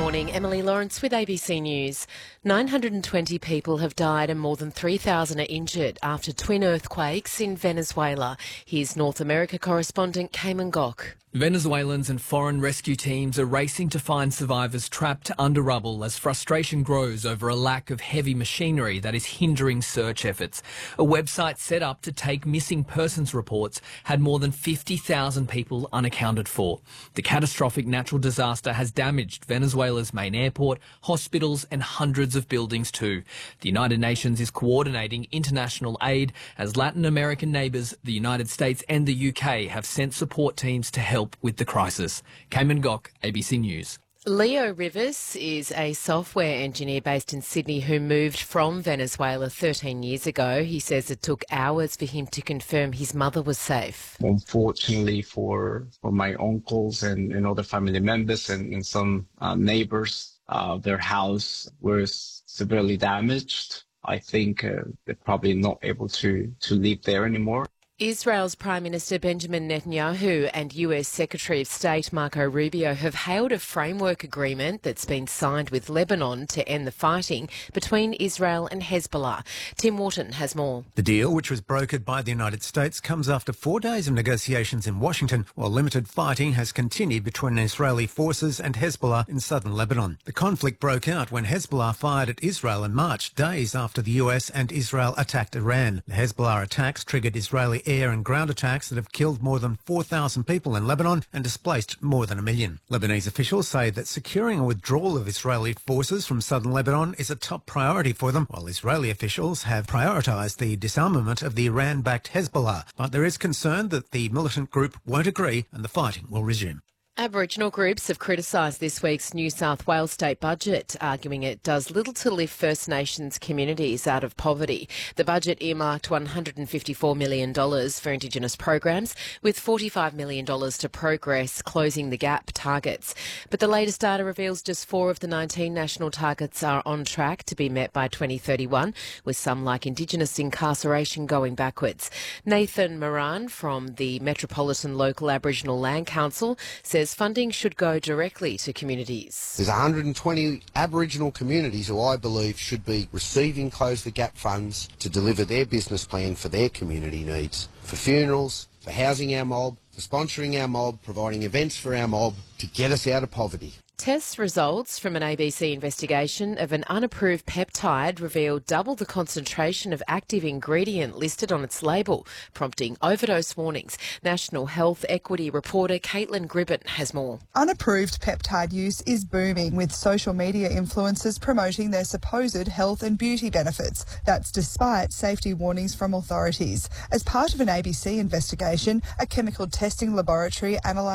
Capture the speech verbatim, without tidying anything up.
morning, Emily Lawrence with A B C News. nine hundred twenty people have died and more than three thousand are injured after twin earthquakes in Venezuela. Here's North America correspondent Cayman Gok. Venezuelans and foreign rescue teams are racing to find survivors trapped under rubble as frustration grows over a lack of heavy machinery that is hindering search efforts. A website set up to take missing persons reports had more than fifty thousand people unaccounted for. The catastrophic natural disaster has damaged Venezuela's main airport, hospitals and hundreds of buildings too. The United Nations is coordinating international aid as Latin American neighbours, the United States and the U K have sent support teams to help with the crisis. Cayman Gok, A B C News. Leo Rivers is a software engineer based in Sydney who moved from Venezuela thirteen years ago. He says it took hours for him to confirm his mother was safe. Unfortunately for, for my uncles and, and other family members and, and some uh, neighbours, uh, their house was severely damaged. I think uh, they're probably not able to, to live there anymore. Israel's Prime Minister Benjamin Netanyahu and U S Secretary of State Marco Rubio have hailed a framework agreement that's been signed with Lebanon to end the fighting between Israel and Hezbollah. Tim Wharton has more. The deal, which was brokered by the United States, comes after four days of negotiations in Washington, while limited fighting has continued between Israeli forces and Hezbollah in southern Lebanon. The conflict broke out when Hezbollah fired at Israel in March, days after the U S and Israel attacked Iran. The Hezbollah attacks triggered Israeli air and ground attacks that have killed more than four thousand people in Lebanon and displaced more than a million. Lebanese officials say that securing a withdrawal of Israeli forces from southern Lebanon is a top priority for them, while Israeli officials have prioritised the disarmament of the Iran-backed Hezbollah. But there is concern that the militant group won't agree and the fighting will resume. Aboriginal groups have criticised this week's New South Wales state budget, arguing it does little to lift First Nations communities out of poverty. The budget earmarked one hundred fifty-four million dollars for Indigenous programs, with forty-five million dollars to progress closing the gap targets. But the latest data reveals just four of the nineteen national targets are on track to be met by twenty thirty-one, with some like Indigenous incarceration going backwards. Nathan Moran from the Metropolitan Local Aboriginal Land Council says funding should go directly to communities. There's one hundred twenty Aboriginal communities who I believe should be receiving Close the Gap funds to deliver their business plan for their community needs, for funerals, for housing our mob, for sponsoring our mob, providing events for our mob, to get us out of poverty. Test results from an A B C investigation of an unapproved peptide revealed double the concentration of active ingredient listed on its label, prompting overdose warnings. National Health Equity reporter Caitlin Gribbett has more. Unapproved peptide use is booming, with social media influencers promoting their supposed health and beauty benefits. That's despite safety warnings from authorities. As part of an A B C investigation, a chemical testing laboratory analysed